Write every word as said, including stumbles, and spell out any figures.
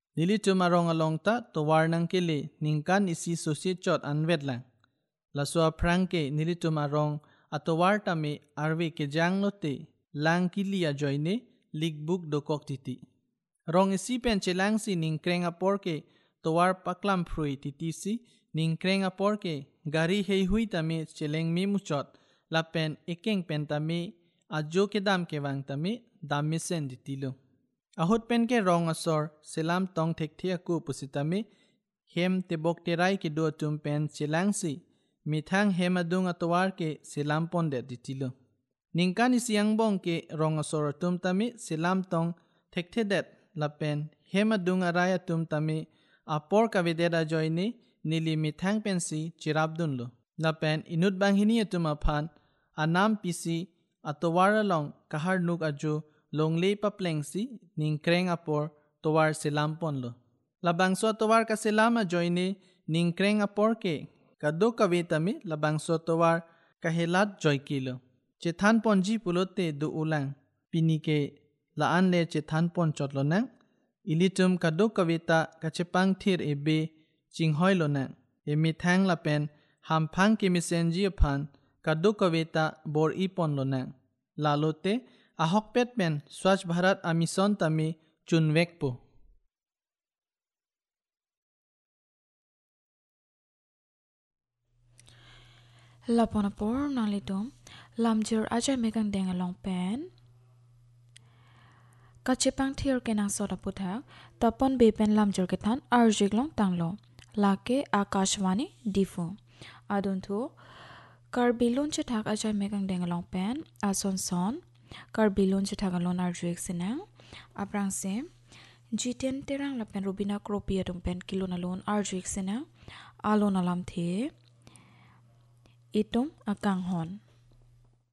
Nilitum arong along ta towar nang kili ningkan isi sosi chot anvet lang. Laswa prangke nilitum arong atowar tami arve ke jang lote lang kili ajoyne ligbuk dokok titi. Rong isi pen chelang si ningkreng aporke towar paklam frui titi si ningkreng aporke gari hei hui tami cheleng mi muchot lapen ekeng pen tami ajo ke dam ke wang tami dam sen ditilo. Ahot pen ke rong asor selam tong thek thia ku pusitami hem tebok terai ke do tum pen chelang si mithang hem adung atowar ke selam ponde ditilo. Ningkan isiang bong ke rong asor tum tami selam tong thek thedet lapen hem adung araya tum tami apor kavideda joyni nili mithang pensi chirabdun lo. Lapen inut banghini atum aphan anam pisi atowar along kahar nuk ajo longlei paplengsi ningkreng apor towar selam pon lo. Labangso towar ka selama joyni ningkreng apor ke kado kavitami labangso towar kahelat joy kilo. Chethan ponji pulote du ulang pinike laan le chethan pon chotlo nang ilitum kado kavita kachepang thir ebe chinghoy lo nang emi thang lapen hamphang ke misenji aphan kado kavita bor ipon lo nang lalote ahok pet pen Swachh Bharat amison tami chunvek po. Laponapor nalitum lamjur aja megang deng along pen kachepang thir kenang soda puthak tapon bepen lamjur kethan arjik long tanglo lake Akashvani difu adun thu karbilun chethak aja megang deng along pen ason son karbilun chethak alon arjik sinang aprang se jiten terang lapen rubina kropi adum pen kilon alon arjik sinang alon alam the itum akang hon